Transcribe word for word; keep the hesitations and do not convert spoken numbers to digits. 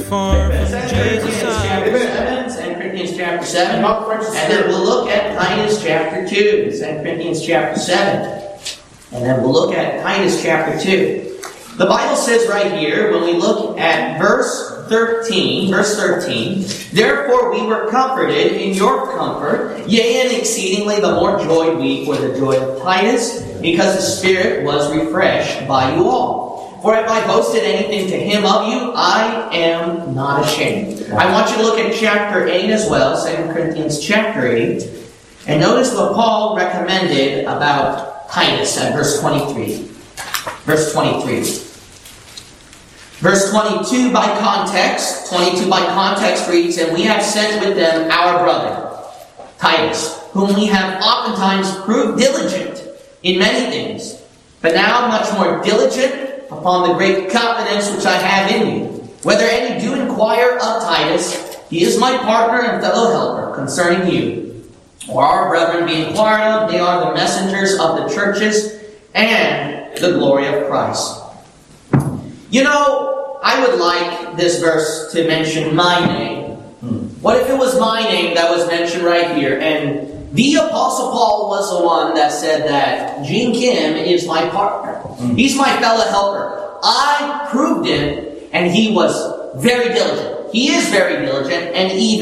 far from Second Corinthians Jesus' chapter side. seven, Second Corinthians chapter seven, and then we'll look at Titus chapter two, Second Corinthians chapter seven, and then we'll look at Titus chapter two. The Bible says right here, when we look at verse thirteen, verse thirteen, therefore we were comforted in your comfort, yea, and exceedingly the more joyed we for the joy of Titus, because the Spirit was refreshed by you all. For if I boasted anything to him of you, I am not ashamed. I want you to look at chapter eight as well, Second Corinthians chapter eight, and notice what Paul recommended about Titus at verse twenty-three. Verse twenty-three. Verse twenty-two by context, twenty-two by context reads, and we have sent with them our brother, Titus, whom we have oftentimes proved diligent in many things, but now much more diligent upon the great confidence which I have in you. Whether any do inquire of Titus, he is my partner and fellow helper concerning you. Or our brethren be inquired of, they are the messengers of the churches and the glory of Christ. You know, I would like this verse to mention my name. What if it was my name that was mentioned right here? And the Apostle Paul was the one that said that Gene Kim is my partner. He's my fellow helper. I proved it, and he was very diligent. He is very diligent, and even